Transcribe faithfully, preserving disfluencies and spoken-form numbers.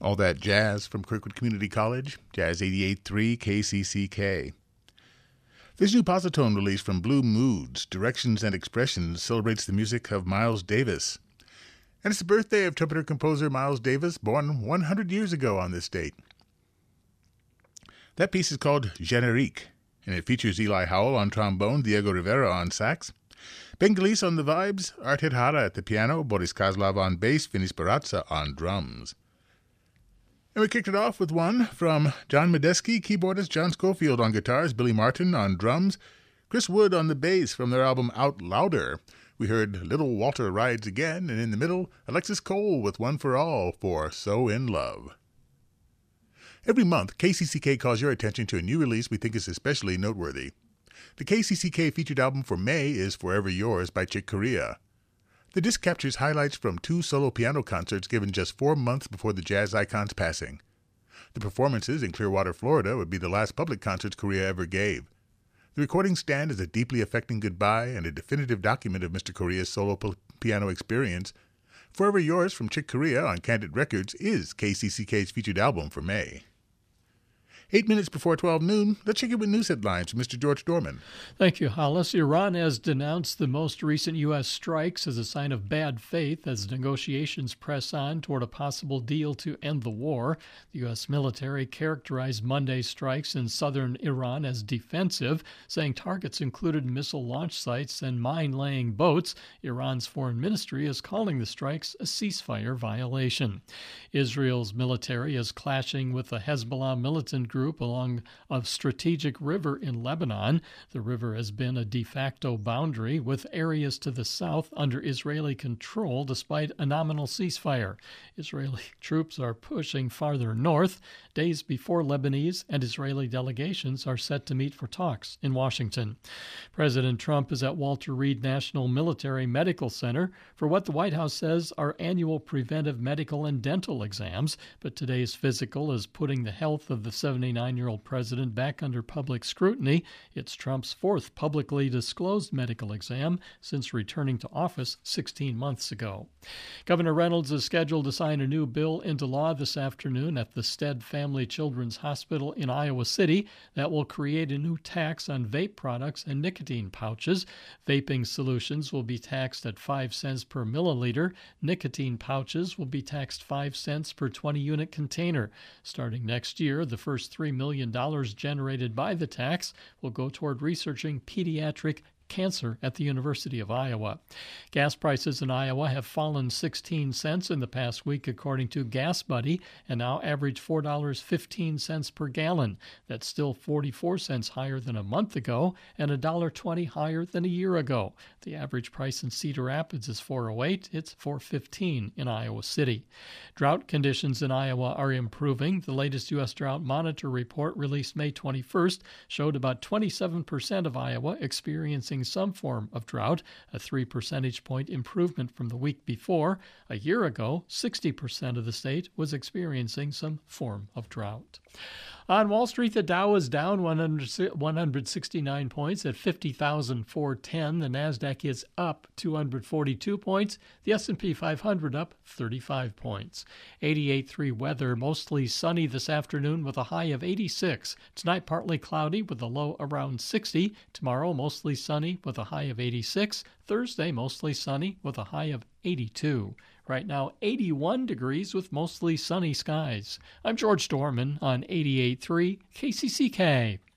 All that jazz from Kirkwood Community College, Jazz eighty-eight point three K C C K. This new Positone release from Blue Moods, Directions and Expressions celebrates the music of Miles Davis. And it's the birthday of trumpeter-composer Miles Davis, born one hundred years ago on this date. That piece is called Générique, and it features Eli Howell on trombone, Diego Rivera on sax, Ben Galice on the vibes, Art Hidhara at the piano, Boris Kozlov on bass, Finis Baratza on drums. And we kicked it off with one from John Medeski, keyboardist John Schofield on guitars, Billy Martin on drums, Chris Wood on the bass from their album Out Louder. We heard Little Walter Rides Again, and in the middle, Alexis Cole with One for All for So In Love. Every month, K C C K calls your attention to a new release we think is especially noteworthy. The K C C K featured album for May is Forever Yours by Chick Corea. The disc captures highlights from two solo piano concerts given just four months before the jazz icon's passing. The performances in Clearwater, Florida would be the last public concerts Corea ever gave. The recording stand is a deeply affecting goodbye and a definitive document of Mister Corea's solo p- piano experience. Forever Yours from Chick Corea on Candid Records is K C C K's featured album for May. Eight minutes before twelve noon, let's check in with news headlines from Mister George Dorman. Thank you, Hollis. Iran has denounced the most recent U S strikes as a sign of bad faith as negotiations press on toward a possible deal to end the war. The U S military characterized Monday's strikes in southern Iran as defensive, saying targets included missile launch sites and mine-laying boats. Iran's foreign ministry is calling the strikes a ceasefire violation. Israel's military is clashing with the Hezbollah militant group along a strategic river in Lebanon. The river has been a de facto boundary with areas to the south under Israeli control despite a nominal ceasefire. Israeli troops are pushing farther north days before Lebanese and Israeli delegations are set to meet for talks in Washington. President Trump is at Walter Reed National Military Medical Center for what the White House says are annual preventive medical and dental exams, but today's physical is putting the health of the seventy-nine-year-old president back under public scrutiny. It's Trump's fourth publicly disclosed medical exam since returning to office sixteen months ago. Governor Reynolds is scheduled to sign a new bill into law this afternoon at the Stead Family Children's Hospital in Iowa City that will create a new tax on vape products and nicotine pouches. Vaping solutions will be taxed at five cents per milliliter. Nicotine pouches will be taxed five cents per twenty-unit container. Starting next year, the first three million dollars generated by the tax will go toward researching pediatric cancer at the University of Iowa. Gas prices in Iowa have fallen sixteen cents in the past week, according to Gas Buddy, and now average four dollars and fifteen cents per gallon. That's still forty-four cents higher than a month ago and one dollar and twenty cents higher than a year ago. The average price in Cedar Rapids is four oh eight. It's four fifteen in Iowa City. Drought conditions in Iowa are improving. The latest U S Drought Monitor report released May twenty-first showed about twenty-seven percent of Iowa experiencing some form of drought, a three percentage point improvement from the week before. A year ago, sixty percent of the state was experiencing some form of drought. On Wall Street, the Dow is down one hundred sixty-nine points at fifty thousand four hundred ten. The Nasdaq is up two hundred forty-two points. The S and P five hundred up thirty-five points. eighty-eight point three weather, mostly sunny this afternoon with a high of eighty-six. Tonight, partly cloudy with a low around sixty. Tomorrow, mostly sunny with a high of eighty-six. Thursday, mostly sunny with a high of eighty-two. Right now, eighty-one degrees with mostly sunny skies. I'm George Dorman on eighty-eight point three K C C K.